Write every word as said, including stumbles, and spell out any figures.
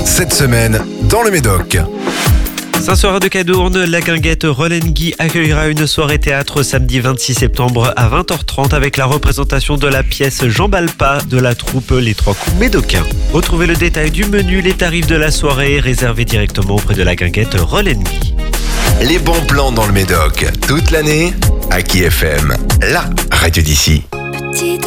cette semaine dans le Médoc. Saint-Seurin de Cadourne, la guinguette Rolenguy accueillera une soirée théâtre samedi vingt-six septembre à vingt heures trente avec la représentation de la pièce Jean Balpa de la troupe Les Trois Coups Médocains. Retrouvez le détail du menu, les tarifs de la soirée réservés directement auprès de la guinguette Rolenguy. Les bons plans dans le Médoc, toute l'année, Aki F M, la radio d'ici.